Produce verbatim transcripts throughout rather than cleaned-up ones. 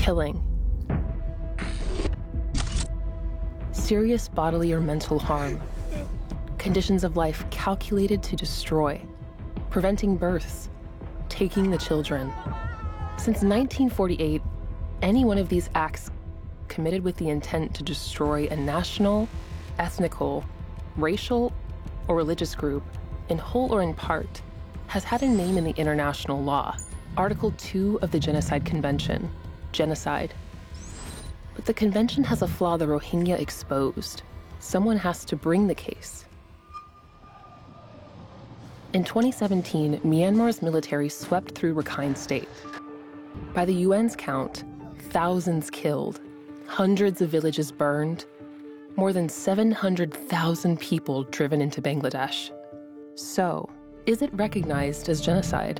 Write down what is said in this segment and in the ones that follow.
killing, serious bodily or mental harm, conditions of life calculated to destroy, preventing births, taking the children. Since nineteen forty-eight, any one of these acts committed with the intent to destroy a national, ethnical, racial, or religious group, in whole or in part, has had a name in the international law, Article two of the Genocide Convention, genocide. But the convention has a flaw the Rohingya exposed. Someone has to bring the case. In twenty seventeen, Myanmar's military swept through Rakhine State. By the U N's count, thousands killed, hundreds of villages burned, more than seven hundred thousand people driven into Bangladesh. So, is it recognized as genocide?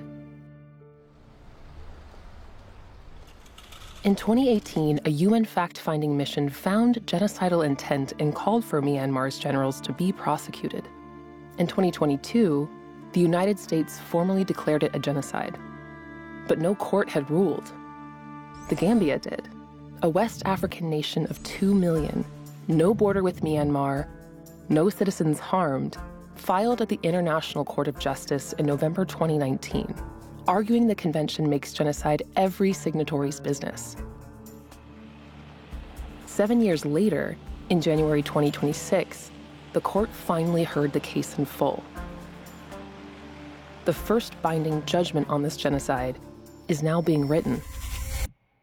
In twenty eighteen, a U N fact-finding mission found genocidal intent and called for Myanmar's generals to be prosecuted. In twenty twenty-two, the United States formally declared it a genocide. But no court had ruled. The Gambia did. A West African nation of two million, no border with Myanmar, no citizens harmed, filed at the International Court of Justice in November twenty nineteen, arguing the convention makes genocide every signatory's business. Seven years later, in January twenty twenty-six, the court finally heard the case in full. The first binding judgment on this genocide is now being written.